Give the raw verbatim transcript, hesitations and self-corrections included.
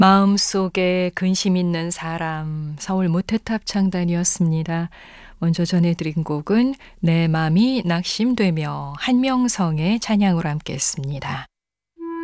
마음속에 근심 있는 사람 서울 모태탑 창단이었습니다. 먼저 전해드린 곡은 내 맘이 낙심되며 한명성의 찬양으로 함께 했습니다.